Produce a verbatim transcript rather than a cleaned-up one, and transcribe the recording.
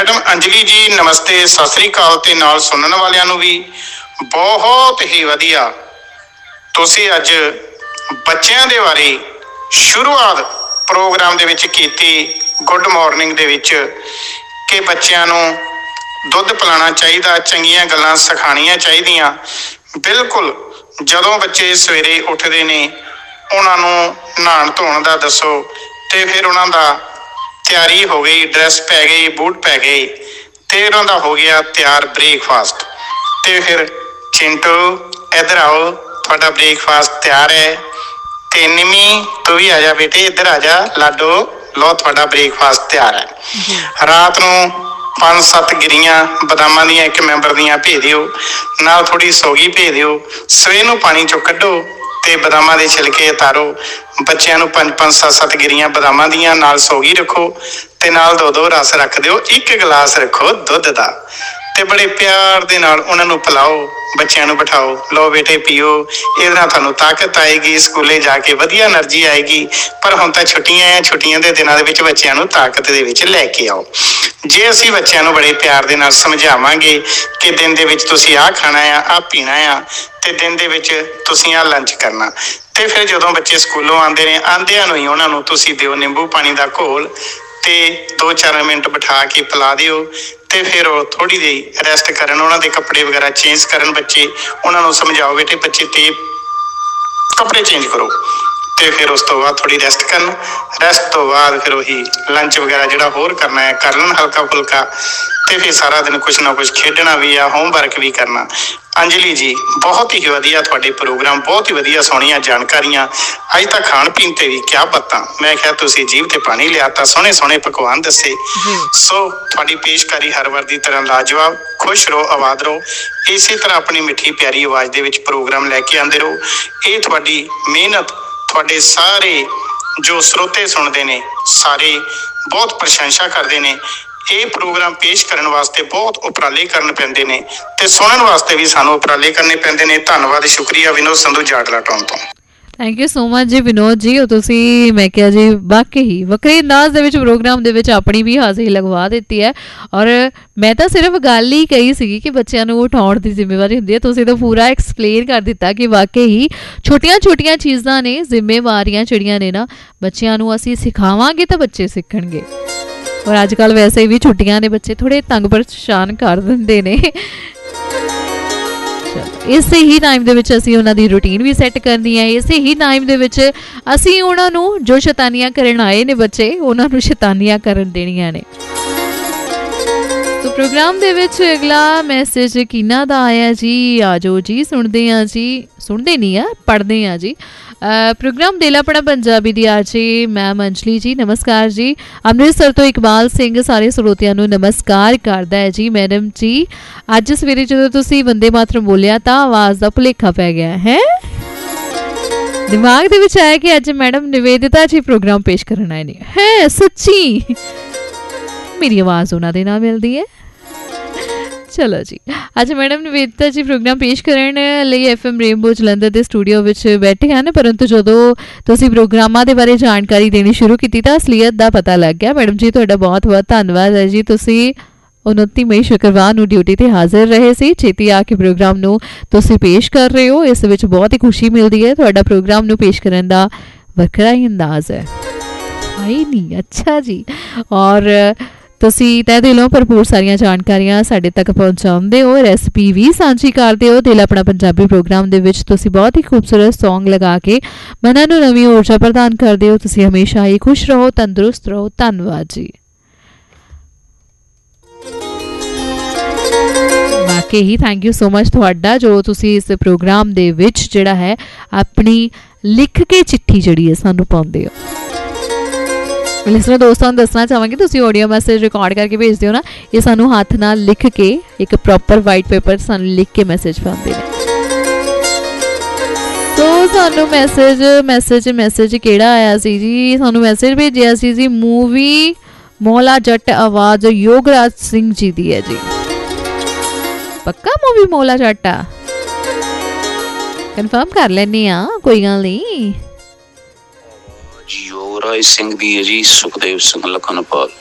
Madam Anjali जी नमस्ते, सत श्री अकाल ते नाल सुनन वालियां नूं भी बहुत ही वधिया तुसीं अज बच्चों के बारे शुरुआत प्रोग्राम दे विच कीती। गुड मॉर्निंग दे विच कि बच्चों नूं दुध पिलाना चाहिए, चंगियां गल्लां सिखाणियां चाहिदियां। बिल्कुल जदों बच्चे सवेरे उठते ने उन्हां नूं नहाण धोण दा दसो ते फिर उन्हां दा तैयारी हो गई, ड्रैस पै गई, बूट पै गए ते उन्हां दा हो गया तैयार ब्रेकफास्ट। ते फिर चिंटू इधर आओ, तुहाडा ब्रेकफास्ट तैयार है। ते निमी तू भी आ जा बेटे, इधर आ जा लाडो, लो तुहाडा ब्रेकफास्ट तैयार है। रात नूं पांच सत्त गिरियां बदामां दियां एक मैंबर दियां भेज दिओ, नाल थोड़ी सौगी भेज दिओ। सवेर नूं पानी चों कड्ढो ते बदामां दे छिलके उतारो। बच्चिआं नूं पंज पंज सत्त सत्त गिरियां बदामां दियां नाल सौगी रखो ते नाल दो दो रस रख दिओ, एक गिलास रखो दुध दा ते बड़े प्यार दे नाल उन्हां नूं पिलाओ। बच्चिआं नूं बिठाओ, लो बेटे पिओ, इहदे नाल तुहानूं ताकत आएगी, स्कूले जाके वधिया एनर्जी आएगी। पर हुण तां छुट्टियां है, छुट्टियां दे दिनां दे विच बच्चिआं नूं ताकत दे विच लैके आओ। जे असीं बच्चिआं नूं बड़े प्यार दे नाल समझावांगे कि दिन दे विच तुसीं आ खाना आ, आ पीना आ ते दिन दे विच तुसीं आ लंच करना, ते फिर जदों बच्चे स्कूलों आंदे ने आंदिआं नूं ही उन्हां नूं तुसीं दिओ निंबू पानी दा घोल ते दो चार मिनट बिठा के पिला दिओ। ते फिर वो थोड़ी देर रैसट करन, उन्हां दे कपड़े वगैरह चेंज करन बच्चे, उन्हां नूं समझाओ बेटे बच्चे ते कपड़े चेंज करो ते फिर उस तो बाद थोड़ी रैसट करन। रैसट तो बाद फिर वही लंच वगैरह जिहड़ा होर करना है कर लैन हल्का फुल्का, ते फिर सारा दिन कुछ ना कुछ खेडना भी आ, होमवर्क भी करना। अंजलि जी बहुत ही वधिया तुहाडे प्रोग्राम, बहुत ही वधिया सोहणियां जानकारियां। अज तक खाण पीण ते भी क्या बातां, मैं क्या तुसीं जीभ ते पानी लियाता, सोहणे सोहणे पकवान दसे। सो तुहाडी पेशकारी हर वार दी तरह लाजवाब। खुश रहो, आबाद रहो, इसे तरह अपनी मिठी प्यारी आवाज़ दे विच प्रोग्राम लैके आंदे रहो। ये तुहाडी मेहनत, तुहाडे सारे जो श्रोते सुनते ने सारे बहुत प्रशंसा करते हैं। ये प्रोग्राम पेश करने वास्ते बहुत उपराले करने पैंदे ने ते सुनने वास्ते भी सानू उपराले करने पैंदे ने। धन्नवाद, शुक्रिया विनोद संधू जाटला टाउन तो। थैंक यू सो मच जी विनोद जी, तुसीं मैं क्या जी वाकई ही वक्रे अंदाज दे विच प्रोग्राम दे विच अपनी भी हाज़री लगवा दित्ती है। और मैं तो सिर्फ गल ही कही सी कि बच्चों को उठाउण दी जिम्मेवारी हुंदी है, तुसीं तो पूरा एक्सप्लेन कर दिता कि वाकई ही छोटियां छोटियां चीज़ां ने, जिम्मेवारियां जिहड़ियां ने ना बच्चों को असीं सिखावांगे तो बच्चे सीखणगे। और अजकल वैसे भी छुट्टियां ने बच्चे थोड़े तंग परेशान कर दिंदे ने। इसे ही टाइम दे विच असीं उन्हां दी रूटीन भी सैट करनी है। इसे ही टाइम दे विच असीं उन्हां नूं जो शैतानियां करन आए ने बच्चे, उन्हां नूं शैतानियां करन देणियां ने। तो प्रोग्राम दे विच अगला मैसेज किन्ना दा आया जी, आजो जी सुनदे आ जी, सुनदे नहीं आ पढ़दे आ जी। प्रोग्राम दिल अपना पंजाबी दी आरजे मैम अंजलि जी नमस्कार जी। अमृतसर तो इकबाल सिंह सारे ਸਰੋਤਿਆਂ ਨੂੰ नमस्कार करदा है जी। मैडम जी अज सवेरे जो तुसीं वंदे मातरम बोलिया तां आवाज़ दा भुलेखा पै गया है, दिमाग दे विच आया कि अज मैडम निवेदिता जी प्रोग्राम पेश करन आए ने है। सच्ची मेरी आवाज़ उन्हां दे नाल मिलदी है। चलो जी अज मैडम निवेदिता जी प्रोग्राम पेश करने लिए एफ एम रेनबो जलंधर के स्टूडियो में बैठे हैं, परंतु जो तुसी प्रोग्रामां दे बारे जानकारी देनी शुरू की तो असलीयत का पता लग गया। मैडम जी तुहाडा बहुत बहुत धन्नवाद है जी। तुसी उनती मई शुक्रवार नूं ड्यूटी ते हाजिर रहे सी, छेती आके प्रोग्राम नूं तुसी पेश कर रहे हो, इस विच बहुत ही खुशी मिलती है। तुहाडा प्रोग्राम नूं पेश करन दा वखरा ही अंदाज है, है नहीं? अच्छा जी। और तुसी तह दिलों भरपूर सारियां जानकारियां साडे तक पहुँचाउंदे हो, रेसिपी भी सांझी करदे हो। दिल अपना पंजाबी प्रोग्राम दे विच तुसी बहुत ही खूबसूरत सॉन्ग लगा के मनां नूं नवीं ऊर्जा प्रदान करदे हो। तुसी हमेशा ही खुश रहो, तंदुरुस्त रहो। धन्नवाद जी। वाकई ही थैंक यू सो मच तुहाडा जो तुसी इस प्रोग्राम दे विच जिहड़ा है अपनी लिख के चिट्ठी जिहड़ी है सानूं पाउंदे हो। लिसनर दोस्तों दसना चाहांगी तुसी ऑडियो मैसेज रिकॉर्ड करके भेज दिओ ना, ये सानू हाथ नाल लिख के एक प्रॉपर वाइट पेपर सानू लिख के मैसेज पाते हैं। तो सानू मैसेज मैसेज मैसेज केड़ा आया सी जी, सानू मैसेज भेजिया सी जी मूवी मौला जट आवाज योगराज सिंह जी दी है जी। पक्का मूवी मौला जट आ, कंफर्म कर लेने आ, कोई गल नहीं। योगराज सिंह दी है जी, सुखदेव सिंह लखनपाल।